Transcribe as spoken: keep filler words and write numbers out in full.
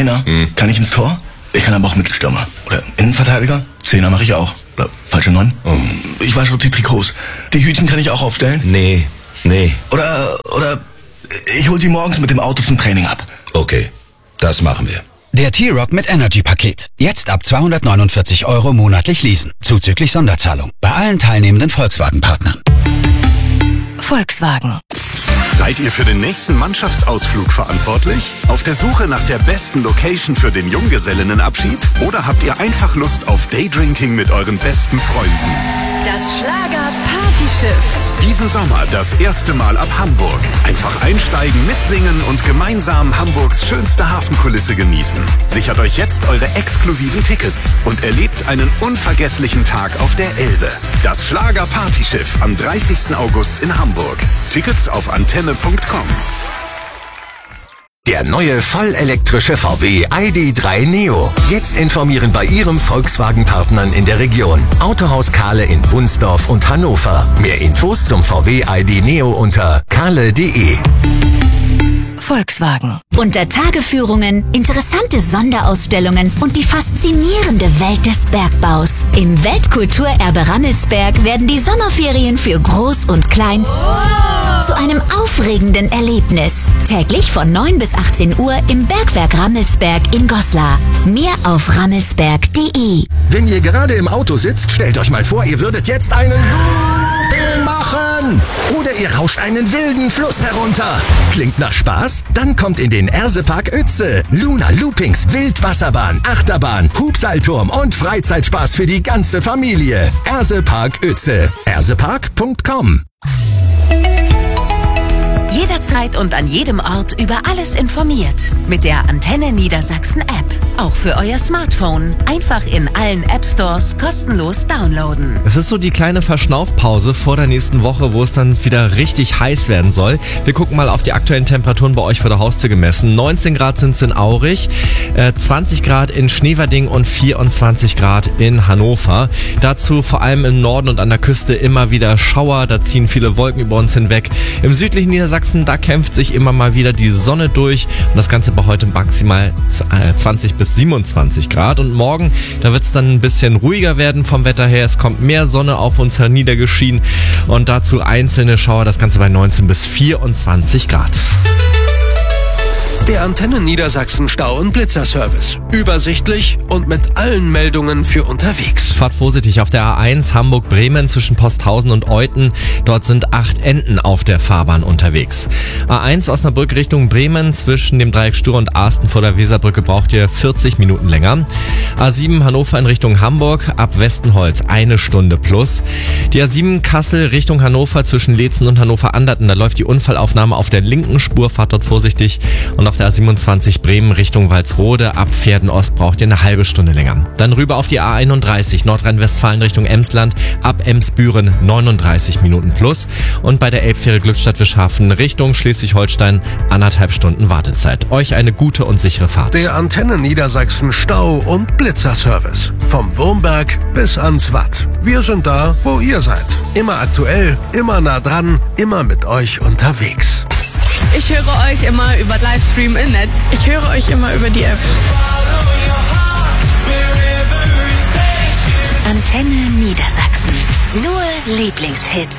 Trainer. Hm. Kann ich ins Tor? Ich kann aber auch Mittelstürmer. Oder Innenverteidiger? Zehner mache ich auch. Oder falsche Neun? Oh. Ich wasche auch die Trikots. Die Hütchen kann ich auch aufstellen? Nee, nee. Oder, oder ich hol sie morgens mit dem Auto zum Training ab. Okay, das machen wir. Der T-Rock mit Energy-Paket. Jetzt ab zweihundertneunundvierzig Euro monatlich leasen. Zuzüglich Sonderzahlung. Bei allen teilnehmenden Volkswagen-Partnern. Volkswagen. Seid ihr für den nächsten Mannschaftsausflug verantwortlich? Auf der Suche nach der besten Location für den Junggesellinnenabschied? Oder habt ihr einfach Lust auf Daydrinking mit euren besten Freunden? Das Schlager-Partyschiff. Diesen Sommer das erste Mal ab Hamburg. Einfach einsteigen, mitsingen und gemeinsam Hamburgs schönste Hafenkulisse genießen. Sichert euch jetzt eure exklusiven Tickets und erlebt einen unvergesslichen Tag auf der Elbe. Das Schlager-Partyschiff am dreißigsten August in Hamburg. Tickets auf antenne punkt com. Der neue vollelektrische V W I D drei Neo. Jetzt informieren bei Ihrem Volkswagen-Partnern in der Region. Autohaus Kahle in Bunsdorf und Hannover. Mehr Infos zum V W I D Neo unter kahle punkt de. Volkswagen. Unter Tageführungen, interessante Sonderausstellungen und die faszinierende Welt des Bergbaus. Im Weltkulturerbe Rammelsberg werden die Sommerferien für Groß und Klein zu einem aufregenden Erlebnis. Täglich von neun bis achtzehn Uhr im Bergwerk Rammelsberg in Goslar. Mehr auf rammelsberg punkt de. Wenn ihr gerade im Auto sitzt, stellt euch mal vor, ihr würdet jetzt einen Looping machen. Oder ihr rauscht einen wilden Fluss herunter. Klingt nach Spaß? Dann kommt in den Ersepark Uetze. Luna Loopings, Wildwasserbahn, Achterbahn, Hubseilturm und Freizeitspaß für die ganze Familie. Ersepark Uetze. ersepark punkt com. Jederzeit und an jedem Ort über alles informiert. Mit der Antenne Niedersachsen App. Auch für euer Smartphone. Einfach in allen App Stores kostenlos downloaden. Es ist so die kleine Verschnaufpause vor der nächsten Woche, wo es dann wieder richtig heiß werden soll. Wir gucken mal auf die aktuellen Temperaturen bei euch vor der Haustür gemessen. neunzehn Grad sind es in Aurich, äh, zwanzig Grad in Schneverding und vierundzwanzig Grad in Hannover. Dazu vor allem im Norden und an der Küste immer wieder Schauer. Da ziehen viele Wolken über uns hinweg. Im südlichen Niedersachsen, da kämpft sich immer mal wieder die Sonne durch. Und das Ganze bei heute maximal zwanzig bis siebenundzwanzig Grad. Und morgen, da wird es dann ein bisschen ruhiger werden vom Wetter her. Es kommt mehr Sonne auf uns herniedergeschienen. Und dazu einzelne Schauer. Das Ganze bei neunzehn bis vierundzwanzig Grad. Der Antenne Niedersachsen Stau- und Blitzerservice. Übersichtlich und mit allen Meldungen für unterwegs. Fahrt vorsichtig auf der A eins Hamburg-Bremen zwischen Posthausen und Euthen. Dort sind acht Enten auf der Fahrbahn unterwegs. A eins Osnabrück Richtung Bremen zwischen dem Dreieck Stur und Arsten vor der Weserbrücke braucht ihr vierzig Minuten länger. A sieben Hannover in Richtung Hamburg ab Westenholz eine Stunde plus. Die A sieben Kassel Richtung Hannover zwischen Leetzen und Hannover-Anderten. Da läuft die Unfallaufnahme auf der linken Spur. Fahrt dort vorsichtig. Und auf der A siebenundzwanzig Bremen Richtung Walsrode ab Pferden-Ost braucht ihr eine halbe Stunde länger. Dann rüber auf die A einunddreißig Nordrhein-Westfalen Richtung Emsland ab Emsbüren neununddreißig Minuten plus. Und bei der Elbfähre Glückstadt-Wischhafen Richtung Schleswig-Holstein anderthalb Stunden Wartezeit. Euch eine gute und sichere Fahrt. Der Antenne Niedersachsen Stau- und Blitzerservice. Vom Wurmberg bis ans Watt. Wir sind da, wo ihr seid. Immer aktuell, immer nah dran, immer mit euch unterwegs. Ich höre euch immer über Livestream im Netz. Ich höre euch immer über die App. Antenne Niedersachsen. Nur Lieblingshits.